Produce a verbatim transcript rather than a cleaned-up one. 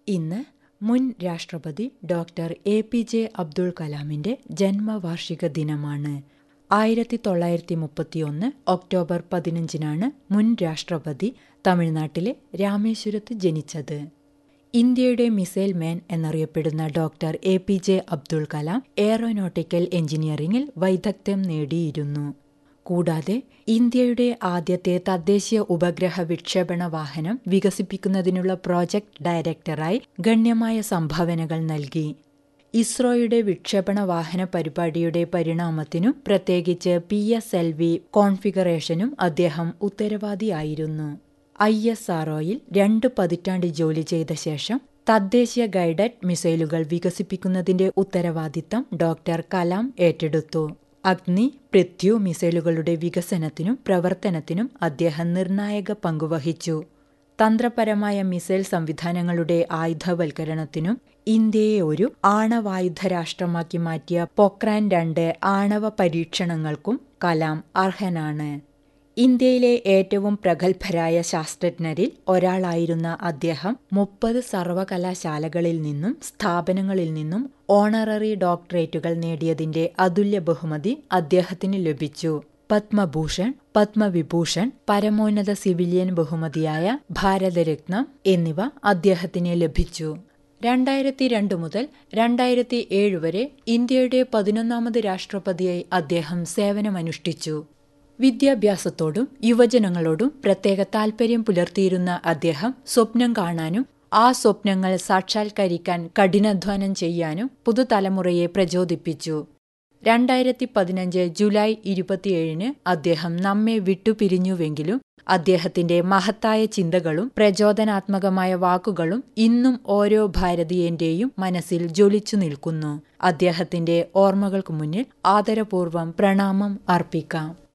ഇന്ന് മുൻ രാഷ്ട്രപതി doctor A P J Abdul കലാമിന്റെ ജന്മവാർഷിക ദിനമാണ്. ആയിരത്തി തൊള്ളായിരത്തി മുപ്പത്തിയൊന്ന് ഒക്ടോബർ പതിനഞ്ചിനാണ് മുൻ രാഷ്ട്രപതി തമിഴ്നാട്ടിലെ രാമേശ്വരത്ത് ജനിച്ചത്. ഇന്ത്യയുടെ മിസൈൽ മാൻ എന്നറിയപ്പെടുന്ന doctor A P J Abdul Kalam aeronautical എഞ്ചിനീയറിംഗിൽ വൈദഗ്ധ്യം നേടിയിരുന്നു. കൂടാതെ ഇന്ത്യയുടെ ആദ്യത്തെ തദ്ദേശീയ ഉപഗ്രഹ വിക്ഷേപണ വാഹനം വികസിപ്പിക്കുന്നതിനുള്ള പ്രോജക്ട് ഡയറക്ടറായി ഗണ്യമായ സംഭാവനകൾ നൽകി. ഇസ്രോയുടെ വിക്ഷേപണ വാഹന പരിപാടിയുടെ പരിണാമത്തിനും പ്രത്യേകിച്ച് പി എസ് എൽ വി കോൺഫിഗറേഷനും അദ്ദേഹം ഉത്തരവാദിയായിരുന്നു. ഐ എസ് ആർ ഒയിൽ രണ്ട് പതിറ്റാണ്ട് ജോലി ചെയ്ത ശേഷം തദ്ദേശീയ ഗൈഡഡ് മിസൈലുകൾ വികസിപ്പിക്കുന്നതിന്റെ ഉത്തരവാദിത്തം ഡോക്ടർ കലാം ഏറ്റെടുത്തു. അഗ്നി, പൃഥ്വി മിസൈലുകളുടെ വികസനത്തിനും പ്രവർത്തനത്തിനും അദ്ദേഹം നിർണായക പങ്കുവഹിച്ചു. തന്ത്രപരമായ മിസൈൽ സംവിധാനങ്ങളുടെ ആയുധവൽക്കരണത്തിനും ഇന്ത്യയെ ഒരു ആണവായുധ രാഷ്ട്രമാക്കി മാറ്റിയ പൊക്രാൻ രണ്ട് ആണവ പരീക്ഷണങ്ങൾക്കും കലാം അർഹനാണ്. ഇന്ത്യയിലെ ഏറ്റവും പ്രഗത്ഭരായ ശാസ്ത്രജ്ഞരിൽ ഒരാളായിരുന്ന അദ്ദേഹം മുപ്പത് സർവകലാശാലകളിൽ നിന്നും സ്ഥാപനങ്ങളിൽ നിന്നും ഓണററി ഡോക്ടറേറ്റുകൾ നേടിയതിന്റെ അതുല്യ ബഹുമതി അദ്ദേഹത്തിന് ലഭിച്ചു. പത്മഭൂഷൺ, പത്മവിഭൂഷൺ, പരമോന്നത സിവിലിയൻ ബഹുമതിയായ ഭാരതരത്നം എന്നിവ അദ്ദേഹത്തിന് ലഭിച്ചു. രണ്ടായിരത്തി രണ്ട് മുതൽ രണ്ടായിരത്തി ഏഴ് വരെ ഇന്ത്യയുടെ പതിനൊന്നാമത് രാഷ്ട്രപതിയായി അദ്ദേഹം സേവനമനുഷ്ഠിച്ചു. വിദ്യാഭ്യാസത്തോടും യുവജനങ്ങളോടും പ്രത്യേക താൽപര്യം പുലർത്തിയിരുന്ന അദ്ദേഹം സ്വപ്നം കാണാനും ആ സ്വപ്നങ്ങൾ സാക്ഷാത്കരിക്കാൻ കഠിനാധ്വാനം ചെയ്യാനും പുതുതലമുറയെ പ്രചോദിപ്പിച്ചു. രണ്ടായിരത്തി പതിനഞ്ച് ജൂലൈ ഇരുപത്തിയേഴിന് അദ്ദേഹം നമ്മെ വിട്ടുപിരിഞ്ഞുവെങ്കിലും അദ്ദേഹത്തിന്റെ മഹത്തായ ചിന്തകളും പ്രചോദനാത്മകമായ വാക്കുകളും ഇന്നും ഓരോ ഭാരതീയന്റെയും മനസ്സിൽ ജ്വലിച്ചു നിൽക്കുന്നു. അദ്ദേഹത്തിന്റെ ഓർമ്മകൾക്ക് മുന്നിൽ ആദരപൂർവ്വം പ്രണാമം അർപ്പിക്കാം.